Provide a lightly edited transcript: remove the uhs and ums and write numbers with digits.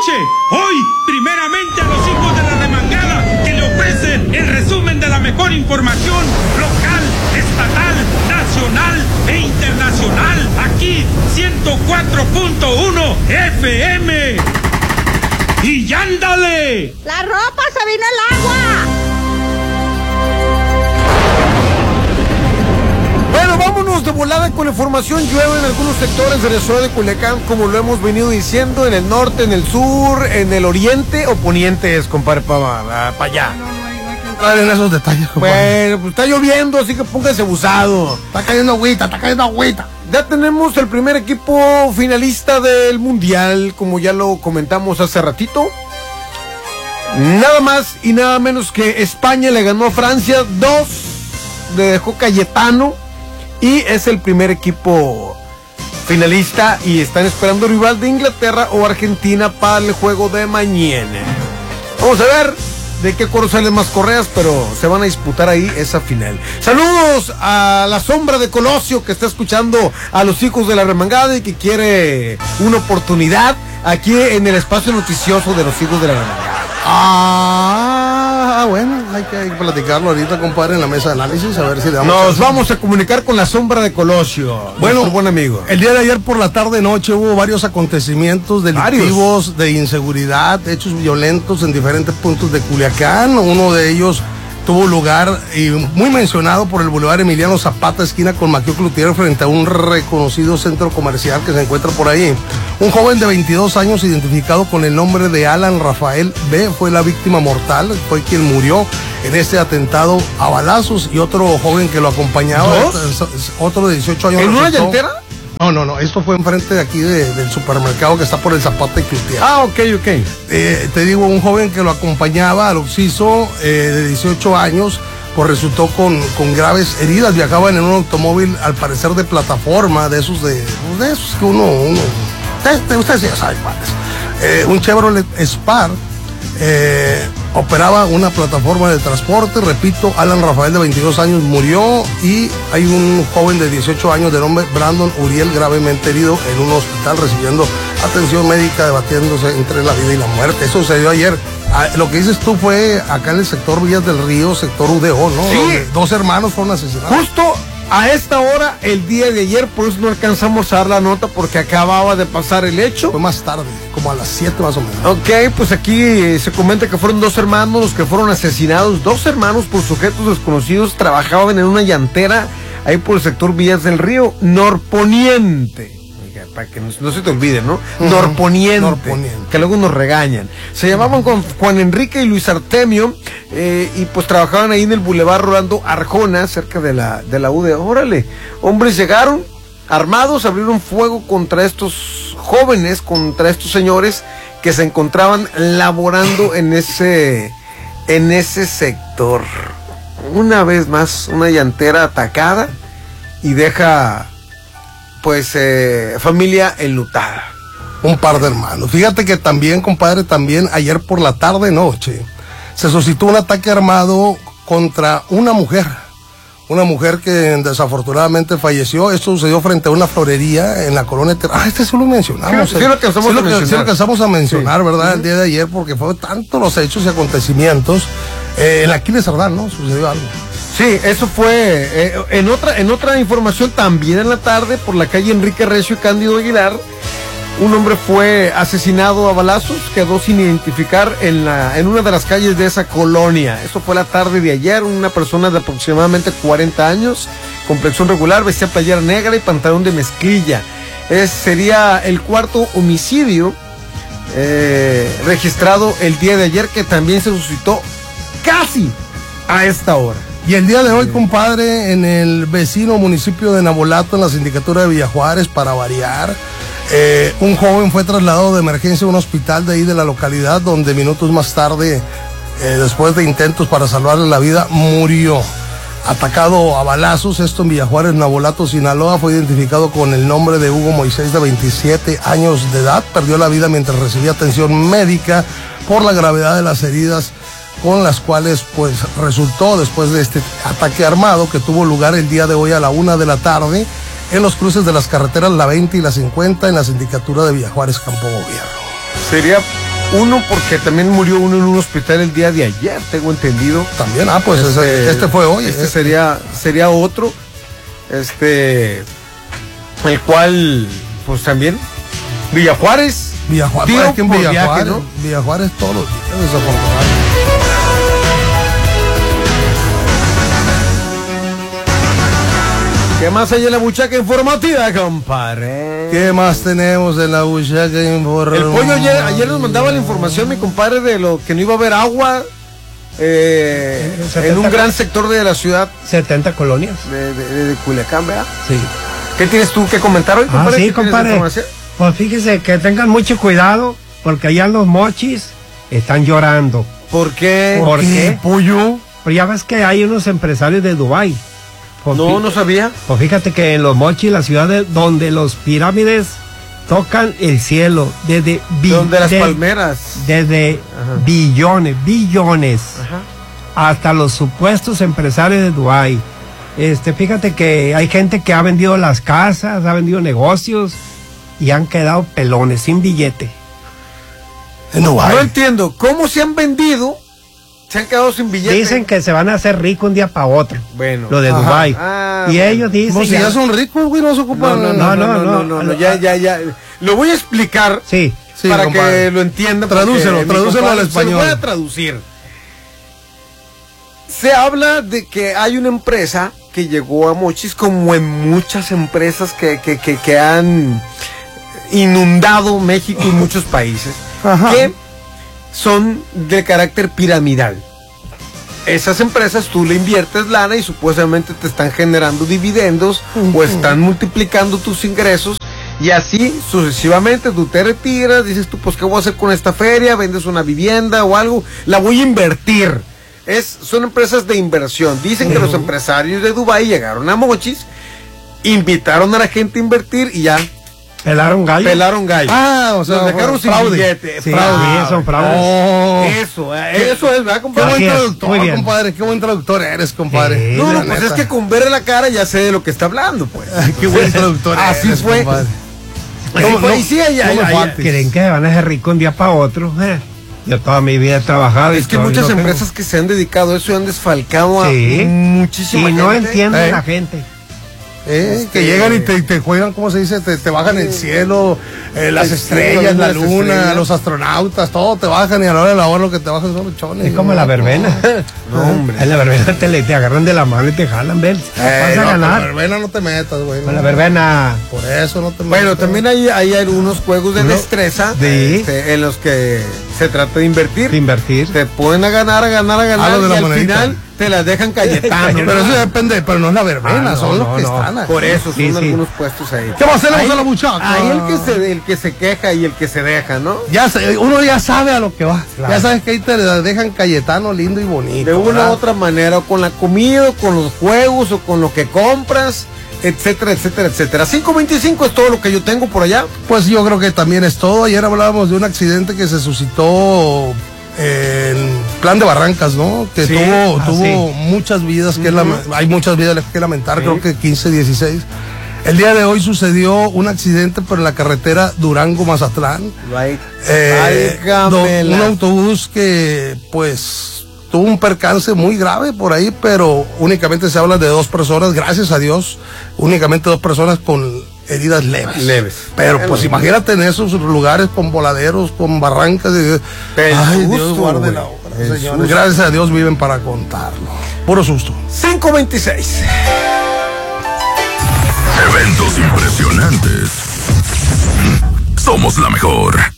Escuche, hoy, primeramente a los hijos de la remangada, que le ofrecen el resumen de la mejor información local, estatal, nacional e internacional, aquí, 104.1 FM. ¡Y ya ándale! ¡La ropa se vino el agua! Bueno, vámonos de volada con información. Llueve en algunos sectores de la ciudad de Culiacán, como lo hemos venido diciendo, en el norte, en el sur, en el oriente o poniente es, compadre, para allá. No hay en esos detalles, compadre. Bueno, pues está lloviendo, así que póngase abusado. Está cayendo agüita. Ya tenemos el primer equipo finalista del Mundial, como ya lo comentamos hace ratito. Nada más y nada menos que España le ganó a Francia 2, le dejó Cayetano y es el primer equipo finalista y están esperando rival de Inglaterra o Argentina para el juego de mañana. Vamos a ver de qué cuero salen más correas, pero se van a disputar ahí esa final. Saludos a la sombra de Colosio que está escuchando a los hijos de la remangada y que quiere una oportunidad aquí en el espacio noticioso de los hijos de la remangada. Bueno, hay que platicarlo ahorita, compadre, en la mesa de análisis, a ver si le damos. Nos vamos a comunicar con la sombra de Colosio, bueno, buen amigo. El día de ayer por la tarde-noche hubo varios acontecimientos delictivos, de inseguridad, hechos violentos en diferentes puntos de Culiacán. Uno de ellos tuvo lugar y muy mencionado por el Boulevard Emiliano Zapata, esquina con Maquio Cloutier, frente a un reconocido centro comercial que se encuentra por ahí. Un joven de 22 años, identificado con el nombre de Alan Rafael B., fue la víctima mortal, fue quien murió en este atentado a balazos, y otro joven que lo acompañaba, otro de 18 años. ¿En una llantera? No, esto fue enfrente de aquí del supermercado que está por el Zapata y Cloutier. Ok. Te digo, un joven que lo acompañaba al occiso, de 18 años, pues resultó con graves heridas. Viajaban en un automóvil, al parecer de plataforma, de esos que ustedes ya saben cuáles. Un Chevrolet Spark. Operaba una plataforma de transporte. Repito, Alan Rafael, de 22 años, murió, y hay un joven de 18 años de nombre Brandon Uriel, gravemente herido en un hospital recibiendo atención médica, debatiéndose entre la vida y la muerte. Eso sucedió ayer. Lo que dices tú fue acá en el sector Villas del Río, sector UDO, ¿no? Sí. Donde 2 hermanos fueron asesinados. Justo a esta hora, el día de ayer, por eso no alcanzamos a dar la nota porque acababa de pasar el hecho. Fue más tarde, como a las 7 más o menos. Ok, pues aquí se comenta que fueron 2 hermanos los que fueron asesinados. 2 hermanos por sujetos desconocidos, trabajaban en una llantera ahí por el sector Villas del Río, norponiente. Para que no se te olvide, ¿no? Norponiente, que luego nos regañan. Se llamaban Juan Enrique y Luis Artemio, y pues trabajaban ahí en el Boulevard Rolando Arjona, cerca de la UDE. Órale, hombres llegaron armados, abrieron fuego contra estos jóvenes, contra estos señores que se encontraban laborando en ese sector. Una vez más, una llantera atacada y deja pues familia enlutada. Un par de hermanos. Fíjate que también, compadre, ayer por la tarde-noche se suscitó un ataque armado contra una mujer que desafortunadamente falleció. Esto sucedió frente a una florería en la colonia. Este sí lo mencionamos. Sí, lo alcanzamos a mencionar, sí, ¿verdad? El día de ayer, porque fue tanto los hechos y acontecimientos. En la Aquiles Cerdán, ¿no? Sucedió algo. Sí, eso fue en otra información también en la tarde, por la calle Enrique Recio y Cándido Aguilar. Un hombre fue asesinado a balazos, quedó sin identificar en una de las calles de esa colonia. Eso fue la tarde de ayer. Una persona de aproximadamente 40 años, complexión regular, vestía playera negra y pantalón de mezclilla. Sería el 4º homicidio registrado el día de ayer, que también se suscitó casi a esta hora. Y el día de hoy, compadre, en el vecino municipio de Navolato, en la sindicatura de Villajuárez, para variar, un joven fue trasladado de emergencia a un hospital de ahí de la localidad, donde minutos más tarde, después de intentos para salvarle la vida, murió. Atacado a balazos, esto en Villajuárez, Navolato, Sinaloa. Fue identificado con el nombre de Hugo Moisés, de 27 años de edad. Perdió la vida mientras recibía atención médica por la gravedad de las heridas con las cuales pues resultó después de este ataque armado que tuvo lugar el día de hoy a la 1 de la tarde en los cruces de las carreteras La 20 y la 50 en la sindicatura de Villajuárez, Campo Gobierno. Sería Uno porque también murió uno en un hospital el día de ayer, tengo entendido. También, pues este fue hoy. Este sería otro. El cual, pues también, Villajuárez. Villajuárez, ¿no? Villajuárez todos los días, desafortunadamente. ¿Qué más hay en la buchaca informativa, compadre? ¿Qué más tenemos en la buchaca informativa? El pollo ayer nos mandaba la información, mi compadre, de lo que no iba a haber agua en un gran sector de la ciudad. 70 colonias. De Culiacán, ¿verdad? Sí. ¿Qué tienes tú que comentar hoy, compadre? Sí, compadre. Pues fíjese que tengan mucho cuidado, porque allá en Los Mochis están llorando. ¿Por qué? ¿Por qué? Pollo. Pues ya ves que hay unos empresarios de Dubái. No sabía. Pues fíjate que en Los Mochis, la ciudad donde los pirámides tocan el cielo, donde las palmeras. Desde billones, hasta los supuestos empresarios de Dubái. Fíjate que hay gente que ha vendido las casas, ha vendido negocios y han quedado pelones, sin billete. No entiendo, ¿cómo se han vendido? Se han quedado sin billete. Dicen que se van a hacer ricos un día para otro. Bueno. Lo de Dubái. Y ellos dicen. No, si ya son ricos, güey, no se ocupan. No, ya. Lo voy a explicar. Sí, para compadre, que lo entiendan. Tradúcelo al español. Se lo voy a traducir. Se habla de que hay una empresa que llegó a Mochis, como en muchas empresas que han inundado México y muchos países. Que son de carácter piramidal. Esas empresas tú le inviertes lana y supuestamente te están generando dividendos o están multiplicando tus ingresos, y así sucesivamente tú te retiras, dices tú, pues ¿qué voy a hacer con esta feria? Vendes una vivienda o algo, la voy a invertir. Son empresas de inversión. Dicen que los empresarios de Dubái llegaron a Mochis, invitaron a la gente a invertir y ya pelaron gallo. O sea, los dejaron sin billete. Sí, son fraudes. Eso es, ¿verdad, compadre? Qué buen traductor, compadre. Qué buen traductor eres, compadre. No, pues es que con verle la cara ya sé de lo que está hablando, pues. Qué buen traductor eres. Así fue. ¿Creen que van a hacer rico un día para otro? Yo toda mi vida he trabajado. Es que muchas empresas que se han dedicado a eso y han desfalcado a muchísima gente. Y no entienden la gente. Que llegan y te juegan, ¿cómo se dice? Te bajan el cielo, las estrellas, la luna, los astronautas, todo te bajan, y a la hora de la hora lo que te bajan son los chones. Es como la verbena. No, hombre. En la verbena te agarran de la mano y te jalan, ven. Vas a ganar. Con la verbena no te metas, güey. Con la verbena. Por eso no te metas. Bueno, también hay algunos juegos de destreza en los que se trata de invertir. Te ponen a ganar y al final te las dejan Cayetano. Pero eso depende, pero no es la verbena, son los que están aquí. Por eso son algunos puestos ahí. ¿Qué más tenemos a la muchacha? Ahí el que se queja y el que se deja, ¿no? Uno ya sabe a lo que va. Claro. Ya sabes que ahí te dejan Cayetano lindo y bonito. De una u otra manera, o con la comida, o con los juegos, o con lo que compras, etcétera. 5:25 es todo lo que yo tengo por allá. Pues yo creo que también es todo. Ayer hablábamos de un accidente que se suscitó en Plan de Barrancas, ¿no? Que tuvo muchas vidas, hay muchas vidas que lamentar, creo que 15, 16. El día de hoy sucedió un accidente por la carretera Durango-Mazatlán. Un autobús que, pues, tuvo un percance muy grave por ahí, pero únicamente se habla de 2 personas, gracias a Dios, únicamente 2 personas con heridas leves. Pero pues imagínate en esos lugares con voladeros, con barrancas. Dios guarde la hora, señores. Gracias a Dios viven para contarlo. Puro susto. 5:26. Eventos impresionantes. Somos la mejor.